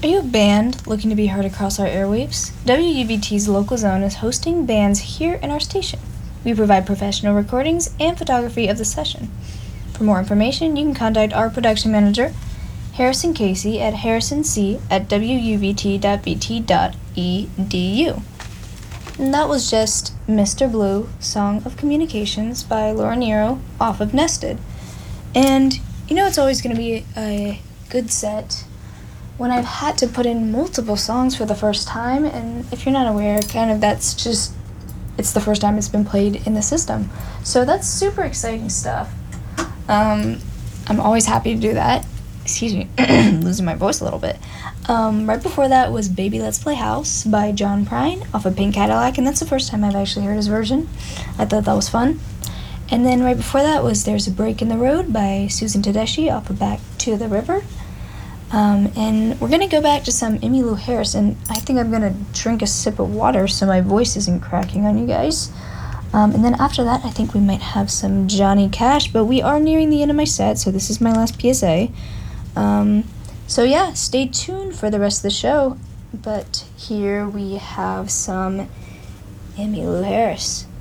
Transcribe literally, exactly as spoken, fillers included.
Are you a band looking to be heard across our airwaves? W U V T's local zone is hosting bands here in our station. We provide professional recordings and photography of the session. For more information, you can contact our production manager, Harrison Casey, at harrisonc at w u v t dot v t dot e d u. And that was just Mister Blue, Song of Communications by Laura Nero off of Nested. And you know it's always going to be a good set when I've had to put in multiple songs for the first time, and if you're not aware, kind of that's just, it's the first time it's been played in the system. So that's super exciting stuff. Um, I'm always happy to do that. Excuse me, losing my voice a little bit. Um, right before that was Baby Let's Play House by John Prine off of Pink Cadillac, and that's the first time I've actually heard his version. I thought that was fun. And then right before that was There's a Break in the Road by Susan Tedeschi off of Back to the River. Um, and we're going to go back to some Emmylou Harris, and I think I'm going to drink a sip of water so my voice isn't cracking on you guys. Um, and then after that, I think we might have some Johnny Cash, but we are nearing the end of my set, so this is my last P S A. Um, so yeah, stay tuned for the rest of the show, but here we have some Emmylou Harris.